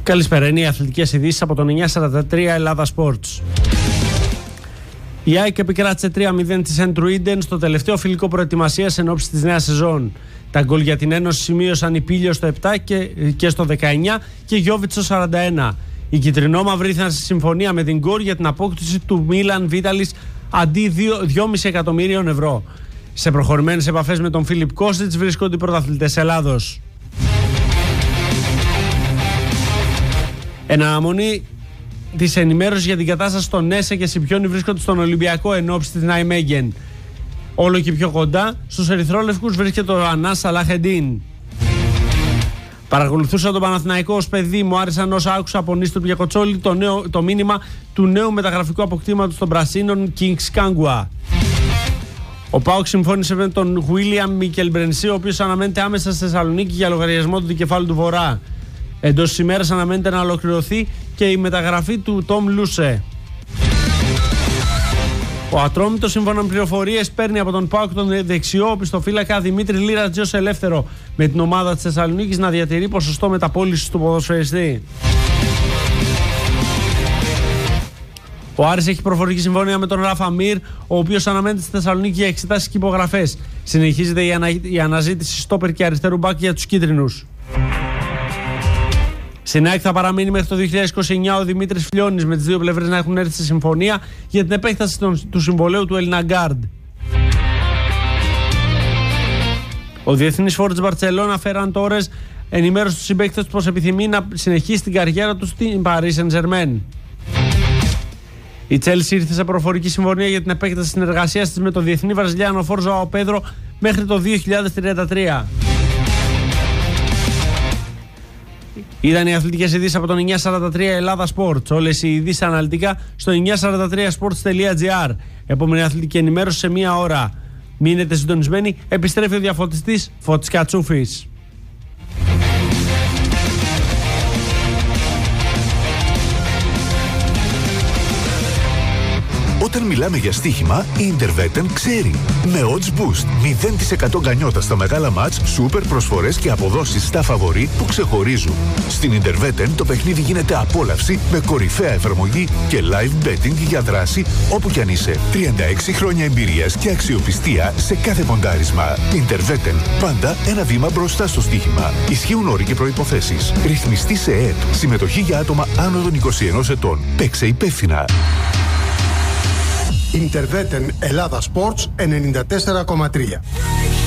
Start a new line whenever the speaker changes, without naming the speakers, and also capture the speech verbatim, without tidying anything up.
Καλησπέρα, είναι οι αθλητικές ειδήσεις από τον εννιακόσια σαράντα τρία Ελλάδα Sports. Η ΑΕΚ επικράτησε τρία μηδέν τη Σεντρουίντεν στο τελευταίο φιλικό προετοιμασίας εν ώψη της νέας σεζόν. Τα γκολ για την Ένωση σημείωσαν η Πήλιο στο επτά και, και στο δεκαεννιά και Γιόβιτς στο σαράντα ένα. Οι κυτρινόμαυροι ήρθαν σε συμφωνία με την Γκορ για την απόκτηση του Μίλαν Βίταλης αντί δυόμισι εκατομμύριων ευρώ. Σε προχωρημένες επαφές με τον Φίλιπ Κόστιτς βρίσκονται οι πρωταθλητές Ελλάδος. Εν αναμονή της ενημέρωσης για την κατάσταση στον Νέσε και Σιπιόνι βρίσκονται στον Ολυμπιακό εν ώψη της Ναϊμέγεν. Όλο και πιο κοντά στους ερυθρόλευκους βρίσκεται ο Ανάς Σαλάχεντιν. Παρακολουθούσα τον Παναθηναϊκό ως παιδί, μου άρεσαν όσα άκουσα από Νίστορ Πιακοτσόλη το, νέο, το μήνυμα του νέου μεταγραφικού αποκτήματος των Πρασίνων Kings Kangwa. Ο ΠΑΟΚ συμφώνησε με τον Γουίλιαμ Μικελμπρενσί, ο οποίος αναμένεται άμεσα στη Θεσσαλονίκη για λογαριασμό του δικεφάλου του Βορρά. Εντός της ημέρας αναμένεται να ολοκληρωθεί και η μεταγραφή του Τόμ Λούσε. Ο Ατρόμητος, σύμφωνα με πληροφορίες, παίρνει από τον ΠΑΟΚ τον δεξιό οπισθοφύλακα Δημήτρη Λίρατζη ως ελεύθερο, με την ομάδα της Θεσσαλονίκης να διατηρεί ποσοστό μεταπώλησης του ποδοσφαιριστή. Ο Άρης έχει προφορική συμφωνία με τον Ράφα Μίρ, ο οποίος αναμένεται στη Θεσσαλονίκη για εξετάσεις και υπογραφές. Συνεχίζεται η, ανα... η αναζήτηση στόπερ και αριστερού μπακ για τους κίτρινους. Στην ΑΕΚ θα παραμείνει μέχρι το δύο χιλιάδες είκοσι εννιά ο Δημήτρης Φλιώνης, με τις δύο πλευρές να έχουν έρθει σε συμφωνία για την επέκταση των, του συμβολαίου του Ελναγκάρντ. Ο διεθνής φόρ της Μπαρτσελώνα, Φέραν Τόρες, ενημέρωσε τους συμπαίκτες του πως επιθυμεί να συνεχίσει την καριέρα του στην Paris Saint-Germain. Η Chelsea ήρθε σε προφορική συμφωνία για την επέκταση συνεργασίας της με το διεθνή Βραζιλιάνο φόρ Ζωάο Πέδρο μέχρι το δύο χιλιάδες τριάντα τρία. Ήταν οι αθλητικές ειδήσεις από τον εννιακόσια σαράντα τρία Ελλάδα Sports. Όλες οι ειδήσεις αναλυτικά στο εννιακόσια σαράντα τρία sports τελεία gr. Επόμενη αθλητική ενημέρωση σε μία ώρα. Μείνετε συντονισμένοι. Επιστρέφει ο διαφωτιστής Φώτης Κατσούφης.
Όταν μιλάμε για στοίχημα, η Interveten ξέρει. Με Odds Boost, μηδέν τοις εκατό γκανιότα στα μεγάλα μάτς, σούπερ προσφορές και αποδόσεις στα φαβορί που ξεχωρίζουν. Στην Interveten το παιχνίδι γίνεται απόλαυση με κορυφαία εφαρμογή και live betting για δράση όπου κι αν είσαι. τριάντα έξι χρόνια εμπειρίας και αξιοπιστία σε κάθε ποντάρισμα. Interveten, πάντα ένα βήμα μπροστά στο στοίχημα. Ισχύουν όροι και προϋποθέσεις. Ρυθμιστή σε ΕΕΠ. Συμμετοχή για άτομα άνω των είκοσι ενός ετών. Παίξε υπεύθυνα.
Interveten Ελλάδα Sports ενενήντα τέσσερα κόμμα τρία.